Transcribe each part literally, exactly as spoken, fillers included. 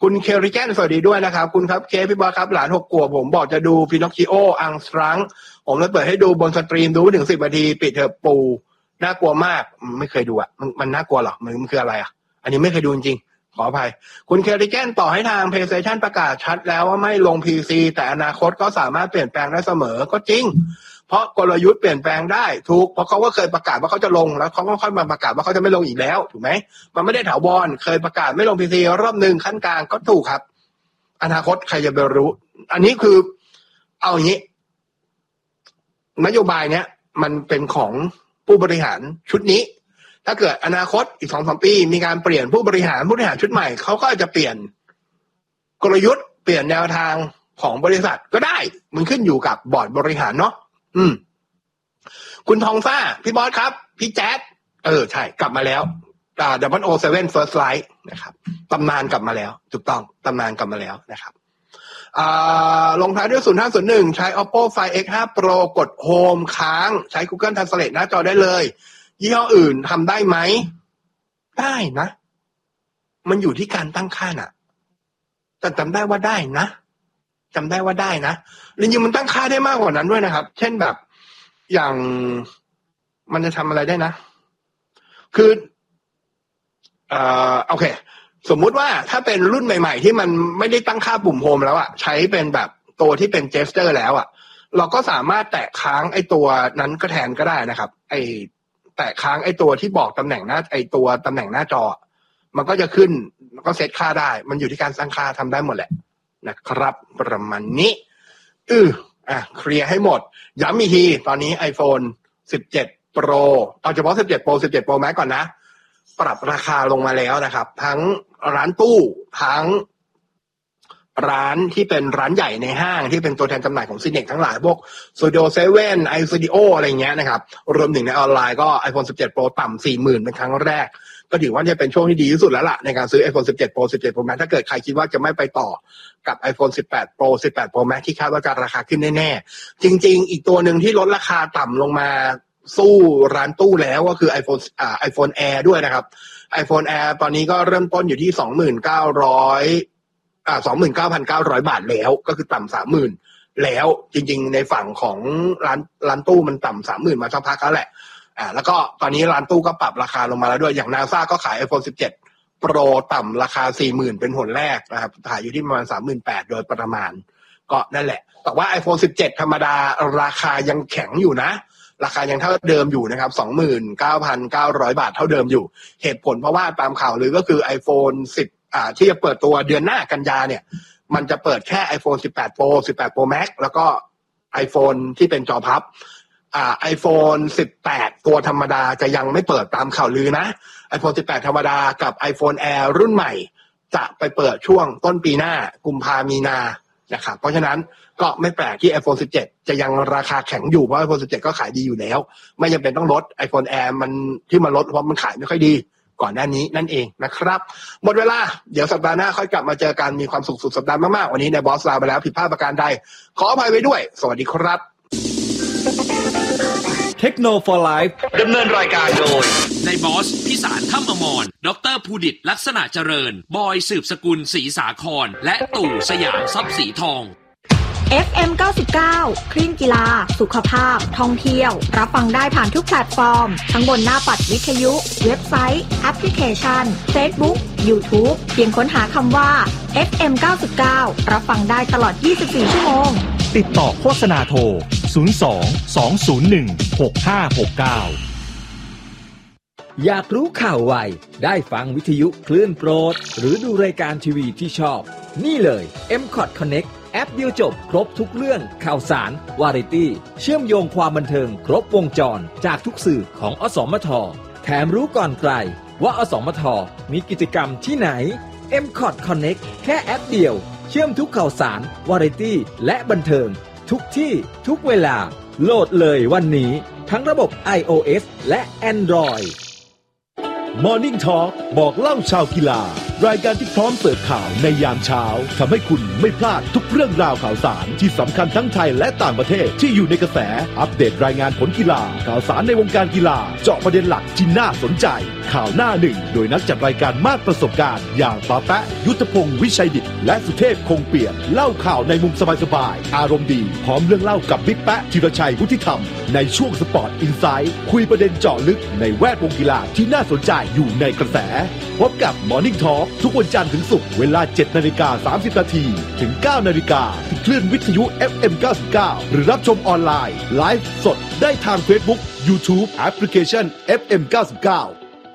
คุณเคริแกนสวัสดีด้วยนะครับคุณครับเคพี่บอสครับหลานหกขวบผมบอกจะดูพินอคคิโออังสตรังผมเลยเปิดให้ดูบนสตรีมดูถึงสิบนาทีปิดเถอะปูน่ากลัวมากไม่เคยดูอ่ะมันมันน่ากลัวหรอมันมันคืออะไรอ่ะอันนี้ไม่เคยดูจริงขออภัยคุณเคริแกนต่อให้ทาง PlayStation ประกาศชัดแล้วว่าไม่ลง พี ซี แต่อนาคตก็สามารถเปลี่ยนแปลงได้เสมอก็จริงเพราะกลยุทธ์เปลี่ยนแปลงได้ถูกเพราะเขาก็เคยประกาศว่าเขาจะลงแล้วเขาก็ค่อยมาประกาศว่าเขาจะไม่ลงอีกแล้วถูกไหมมันไม่ได้ถาวรเคยประกาศไม่ลง พี ซี รอบหนึ่งขั้นกลางก็ถูกครับอนาคตใครจะไปรู้อันนี้คือเอาอย่างนี้นโยบายเนี้ยมันเป็นของผู้บริหารชุดนี้ถ้าเกิดอนาคตอีก สองถึงสาม ปีมีการเปลี่ยนผู้บริหารผู้บริหารชุดใหม่เขาก็จะเปลี่ยนกลยุทธ์เปลี่ยนแนวทางของบริษัทก็ได้มันขึ้นอยู่กับบอร์ดบริหารเนาะอืมคุณทองซ่าพี่บอสครับพี่แจ๊ดเออใช่กลับมาแล้วอ่า ดับเบิลยู โอ เซเว่น First Light นะครับตำนานกลับมาแล้วถูกต้องตำนานกลับมาแล้วนะครับอ่าลงท้ายด้วยศูนย์ห้าศูนย์หนึ่งใช้ Oppo Find เอ็กซ์ ห้า Pro กด Home ค้างใช้ Google Translate หน้าจอได้เลยยี่ห้ออื่นทำได้ไหมได้นะมันอยู่ที่การตั้งค่าน่ะแต่จำได้ว่าได้นะจำได้ว่าได้นะจริงๆมันตั้งค่าได้มากกว่านั้นด้วยนะครับเช่นแบบอย่างมันจะทำอะไรได้นะคือเอ่อโอเคสมมุติว่าถ้าเป็นรุ่นใหม่ๆที่มันไม่ได้ตั้งค่าปุ่มโฮมแล้วอ่ะใช้เป็นแบบตัวที่เป็นเจสเตอร์แล้วอ่ะเราก็สามารถแตะค้างไอ้ตัวนั้นก็แทนก็ได้นะครับไอ้แตะค้างไอ้ตัวที่บอกตำแหน่งหน้าไอ้ตัวตำแหน่งหน้าจอมันก็จะขึ้นแล้วก็เซตค่าได้มันอยู่ที่การตั้งค่าทำได้หมดแหละนะครับประมาณนี้อืออ่ะเคลียร์ให้หมดย้ำอีกทีตอนนี้ iPhone สิบเจ็ด Pro เอาเฉพาะสิบเจ็ด Pro สิบเจ็ด Pro Max ก่อนนะปรับราคาลงมาแล้วนะครับทั้งร้านตู้ทั้งร้านที่เป็นร้านใหญ่ในห้างที่เป็นตัวแทนจำหน่ายของ Cinex ทั้งหลายพวก Studio เซเว่น iStudio อะไรเงี้ยนะครับรวมถึงในออนไลน์ก็ iPhone สิบเจ็ด Pro ต่ำ สี่หมื่น เป็นครั้งแรกก็ถือว่าจะเป็นช่วงที่ดีที่สุดแล้วล่ะในการซื้อ iPhone สิบเจ็ด Pro สิบเจ็ด Pro Max ถ้าเกิดใครคิดว่าจะไม่ไปต่อกับ iPhone สิบแปด Pro สิบแปด Pro Max ที่คาดว่าจะราคาขึ้นแน่ๆจริงๆอีกตัวหนึ่งที่ลดราคาต่ำลงมาสู้ร้านตู้แล้วก็คือ iPhone อ่า iPhone Air ด้วยนะครับ iPhone Air ตอนนี้ก็เริ่มต้นอยู่ที่ สองหมื่นเก้าร้อย อ่า สองหมื่นเก้าพันเก้าร้อย บาทแล้วก็คือต่ำ สามหมื่น แล้วจริงๆในฝั่งของร้านร้านตู้มันต่ำ สามหมื่น มาสักพักแล้วแหละอ่าแล้วก็ตอนนี้ร้านตู้ก็ปรับราคาลงมาแล้วด้วยอย่าง NASA ก็ขาย iPhone สิบเจ็ด Pro ต่ำราคา สี่หมื่น เป็นหนแรกนะครับขายอยู่ที่ประมาณ สามหมื่นแปดพัน โดยประมาณก็นั่นแหละแต่ว่า iPhone สิบเจ็ด ธรรมดาราคายังแข็งอยู่นะราคายังเท่าเดิมอยู่นะครับ สองหมื่นเก้าพันเก้าร้อย บาทเท่าเดิมอยู่เหตุผลเพราะว่าตามข่าวลือก็คือ iPhone สิบอ่าที่จะเปิดตัวเดือนหน้ากันยาเนี่ยมันจะเปิดแค่ iPhone สิบแปด Pro สิบแปด Pro Max แล้วก็ iPhone ที่เป็นจอพับอ่า iPhone สิบแปด ตัวธรรมดาจะยังไม่เปิดตามข่าวลือนะ iPhone สิบแปด ธรรมดากับ iPhone Air รุ่นใหม่จะไปเปิดช่วงต้นปีหน้ากุมภามีนานะครับเพราะฉะนั้นก็ไม่แปลกที่ iPhone สิบเจ็ด จะยังราคาแข็งอยู่เพราะ iPhone สิบเจ็ด ก็ขายดีอยู่แล้วไม่จำเป็นต้องลด iPhone Air มันที่มันลดเพราะมันขายไม่ค่อยดีก่อนหน้านี้นั่นเองนะครับหมดเวลาเดี๋ยวสัปดาห์หน้าค่อยกลับมาเจอกันมีความสุขสุดสัปดาห์มากๆวันนี้ในบอสลาไปแล้วผิดพลาดประการใดขออภัยไว้ด้วยสวัสดีครับเทคโนโลยี Life ดำเนินรายการโดยในบอสพิสารถ้ำอมรดรภูดิตลักษณะเจริญบอยสืบสกุลศรีสาครและตู่สยามทรัพย์สีทองเอฟ เอ็ม เก้าสิบเก้า คลื่นกีฬาสุขภาพท่องเที่ยวรับฟังได้ผ่านทุกแพลตฟอร์มทั้งบนหน้าปัดวิทยุเว็บไซต์แอปพลิเคชัน Facebook YouTube เพียงค้นหาคำว่า เอฟ เอ็ม เก้าสิบเก้า รับฟังได้ตลอดยี่สิบสี่ชั่วโมงติดต่อโฆษณาโทรศูนย์ สอง สอง ศูนย์ หนึ่ง หก ห้า หก เก้าอยากรู้ข่าวไวได้ฟังวิทยุคลื่นโปรดหรือดูรายการทีวีที่ชอบนี่เลย เอ็ม คอท Connect แอปเดียวจบครบทุกเรื่องข่าวสารวาไรตี้เชื่อมโยงความบันเทิงครบวงจรจากทุกสื่อของอสมทแถมรู้ก่อนใครว่าอสมทมีกิจกรรมที่ไหน เอ็ม คอท Connect แค่แอปเดียวเชื่อมทุกข่าวสารวาไรตี้และบันเทิงทุกที่ทุกเวลาโหลดเลยวันนี้ทั้งระบบ iOS และ Android Morning Talk บอกเล่าชาวกีฬารายการที่พร้อมเสิร์ฟข่าวในยามเช้าทำให้คุณไม่พลาดทุกเรื่องราวข่าวสารที่สำคัญทั้งไทยและต่างประเทศที่อยู่ในกระแสอัปเดตรายงานผลกีฬาข่าวสารในวงการกีฬาเจาะประเด็นหลักที่น่าสนใจข่าวหน้าหนึ่งโดยนักจัดรายการมากประสบการณ์อย่างป้าแปะยุทธพงศ์วิชัยดิตและสุเทพคงเปี่ยมเล่าข่าวในมุมสบายๆอารมณ์ดีพร้อมเรื่องเล่ากับบิ๊กแปะธีรชัยวุฒิธรรมในช่วงสปอร์ตอินไซด์คุยประเด็นเจาะลึกในแวดวงกีฬาที่น่าสนใจอยู่ในกระแสพบกับ Morning Talk ทุกวันจันทร์ถึงศุกร์เวลา เจ็ดนาฬิกาสามสิบนาทีถึง เก้านาฬิกาที่คลื่นวิทยุ เอฟ เอ็ม เก้าสิบเก้า หรือรับชมออนไลน์ไลฟ์สดได้ทาง Facebook YouTube แอปพลิเคชัน เอฟ เอ็ม เก้าสิบเก้า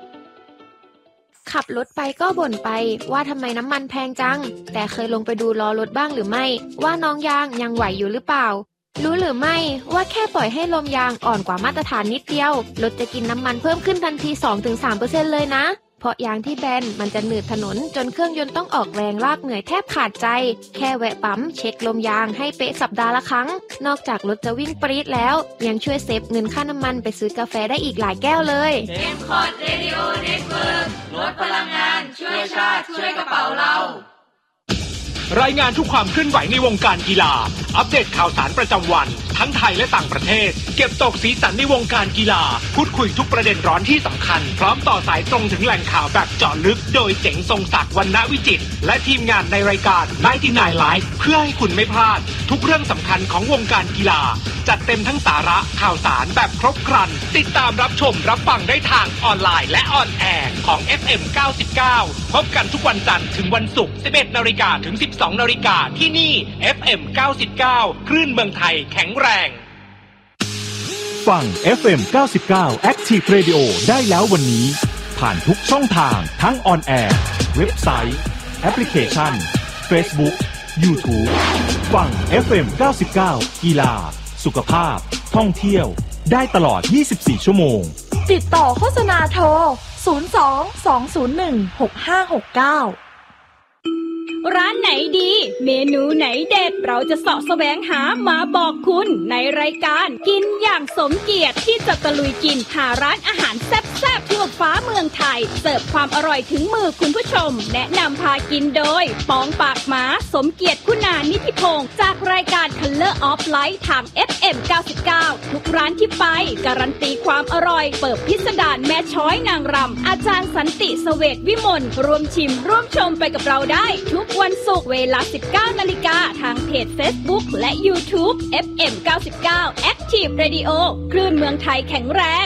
ขับรถไปก็บ่นไปว่าทำไมน้ำมันแพงจังแต่เคยลงไปดูล้อรถบ้างหรือไม่ว่าน้องยางยังไหวอยู่หรือเปล่ารู้หรือไม่ว่าแค่ปล่อยให้ลมยางอ่อนกว่ามาตรฐานนิดเดียวรถจะกินน้ำมันเพิ่มขึ้นทันที สองถึงสามเปอร์เซ็นต์ เลยนะเพราะยางที่แบนมันจะหนืดถนนจนเครื่องยนต์ต้องออกแรงลากเหนื่อยแทบขาดใจแค่แวะปั๊มเช็คลมยางให้เป๊ะสัปดาห์ละครั้งนอกจากรถจะวิ่งปรี๊ดแล้วยังช่วยเซฟเงินค่าน้ำมันไปซื้อกาแฟได้อีกหลายแก้วเลยเอ็ม คอร์ด Radio Network ลดพลังงานช่วยชาติช่วยกระเป๋าเรารายงานทุกความเคลื่อนไหวในวงการกีฬาอัปเดตข่าวสารประจำวันทั้งไทยและต่างประเทศเก็บตกสีสันในวงการกีฬาพูดคุยทุกประเด็นร้อนที่สำคัญพร้อมต่อสายตรงถึงแหล่งข่าวแบบเจาะลึกโดยเจ๋งทรงศักดิ์วรรณวิจิตรและทีมงานในรายการไนน์ตี้ไนน์ Live เพื่อให้คุณไม่พลาดทุกเรื่องสำคัญของวงการกีฬาจัดเต็มทั้งสาระข่าวสารแบบครบครันติดตามรับชมรับฟังได้ทางออนไลน์และออนแอร์ของ เอฟ เอ็ม เก้าสิบเก้า พบกันทุกวันจันทร์ถึงวันศุกร์ สิบเอ็ดนาฬิกาถึง สิบสองนาฬิกาที่นี่ เอฟ เอ็ม เก้าสิบเก้า คลื่นเมืองไทยแข็งแรงฟัง เอฟ เอ็ม เก้าสิบเก้า Active Radio ได้แล้ววันนี้ผ่านทุกช่องทางทั้งออนแอร์เว็บไซต์แอปพลิเคชัน Facebook YouTube ฟัง เอฟ เอ็ม เก้าสิบเก้า กีฬาสุขภาพท่องเที่ยวได้ตลอดยี่สิบสี่ชั่วโมงติดต่อโฆษณาโทรศูนย์ สอง สอง ศูนย์ หนึ่ง หก ห้า หก เก้าร้านไหนดีเมนูไหนเด็ดเราจะเสาะแสวงหามาบอกคุณในรายการกินอย่างสมเกียรติที่จะตะลุยกินหาร้านอาหารแซ่บๆทั่วฟ้าเมืองไทยเสิร์ฟความอร่อยถึงมือคุณผู้ชมแนะนำพากินโดยปองปากหมาสมเกียรติคุณานิธิพงศ์จากรายการ Color of Light ทาง เอฟ เอ็ม เก้าสิบเก้า ทุกร้านที่ไปการันตีความอร่อยเปิดพิสดารแม่ช้อยนางรำอาจารย์สันติเสวตวิมลรวมชิมร่วมชมไปกับเราได้ทุกวันศุกร์เวลา สิบเก้านาฬิกาทางเพจ Facebook และ YouTube เอฟ เอ็ม เก้าสิบเก้า Active Radio คลื่นเมืองไทยแข็งแรง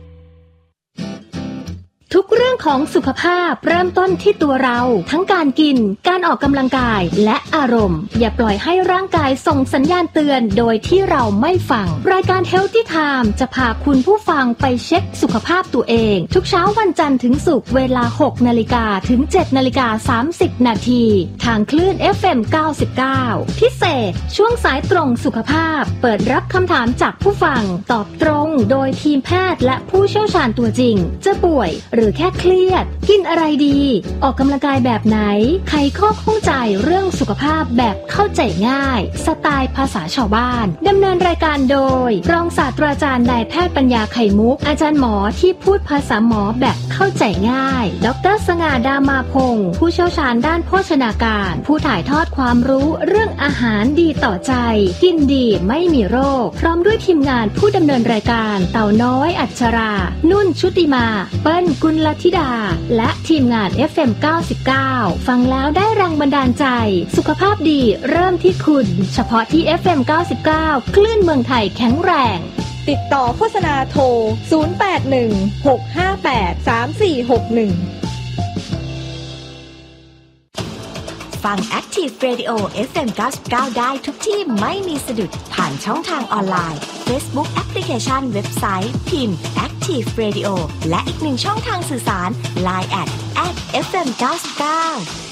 ทุกเรื่องของสุขภาพเริ่มต้นที่ตัวเราทั้งการกินการออกกำลังกายและอารมณ์อย่าปล่อยให้ร่างกายส่งสัญญาณเตือนโดยที่เราไม่ฟังรายการ Healthy Time จะพาคุณผู้ฟังไปเช็คสุขภาพตัวเองทุกเช้าวันจันทร์ถึงศุกร์เวลา หกนาฬิกาถึง เจ็ดนาฬิกาสามสิบนาทีทางคลื่น เอฟ เอ็ม เก้าสิบเก้า พิเศษช่วงสายตรงสุขภาพเปิดรับคำถามจากผู้ฟังตอบตรงโดยทีมแพทย์และผู้เชี่ยวชาญตัวจริงจะป่วยหรือแค่เครียดกินอะไรดีออกกำลังกายแบบไหนไขข้อข้องใจเรื่องสุขภาพแบบเข้าใจง่ายสไตล์ภาษาชาวบ้านดำเนินรายการโดยรองศาสตราจารย์นายแพทย์ปัญญาไข่มุกอาจารย์หมอที่พูดภาษาหมอแบบเข้าใจง่ายดร.สง่าดามาพงศ์ผู้เชี่ยวชาญด้านโภชนาการผู้ถ่ายทอดความรู้เรื่องอาหารดีต่อใจกินดีไม่มีโรคพร้อมด้วยทีมงานผู้ดำเนินรายการเต่าน้อยอัชรา นุ่นชุติมาเปิ้ลกุลธิดาและทีมงาน เอฟ เอ็ม เก้าสิบเก้า ฟังแล้วได้แรงบันดาลใจสุขภาพดีเริ่มที่คุณเฉพาะที่ เอฟ เอ็ม เก้าสิบเก้า คลื่นเมืองไทยแข็งแรงติดต่อโฆษณาโทรศูนย์ แปด หนึ่ง หก ห้า แปด สาม สี่ หก หนึ่งฟัง Active Radio เอฟ เอ็ม เก้าสิบเก้า ได้ทุกที่ไม่มีสะดุดผ่านช่องทางออนไลน์ Facebook แอปพลิเคชันเว็บไซต์พิมพ์ Active Radio และอีกหนึ่งช่องทางสื่อสาร ไลน์ แอท แอท เอฟ เอ็ม เก้าสิบเก้า